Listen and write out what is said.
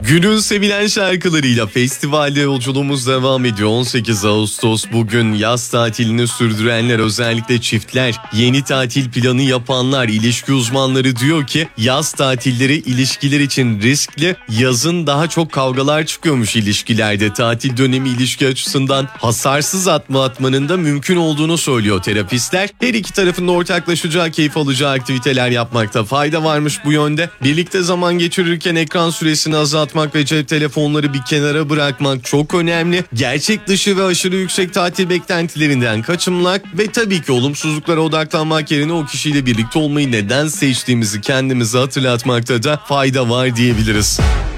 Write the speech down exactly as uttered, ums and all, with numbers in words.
Günün sevilen şarkılarıyla festivalde yolculuğumuz devam ediyor. on sekiz Ağustos bugün yaz tatilini sürdürenler, özellikle çiftler, yeni tatil planı yapanlar, ilişki uzmanları diyor ki yaz tatilleri ilişkiler için riskli. Yazın daha çok kavgalar çıkıyormuş ilişkilerde. Tatil dönemi ilişki açısından hasarsız atma atmanın da mümkün olduğunu söylüyor terapistler. Her iki tarafın da ortaklaşacağı, keyif alacağı aktiviteler yapmakta fayda varmış bu yönde. Birlikte zaman geçirirken ekran süresini azaltmak ve cep telefonları bir kenara bırakmak çok önemli. Gerçek dışı ve aşırı yüksek tatil beklentilerinden kaçınmak ve tabii ki olumsuzluklara odaklanmak yerine o kişiyle birlikte olmayı neden seçtiğimizi kendimize hatırlatmakta da fayda var diyebiliriz.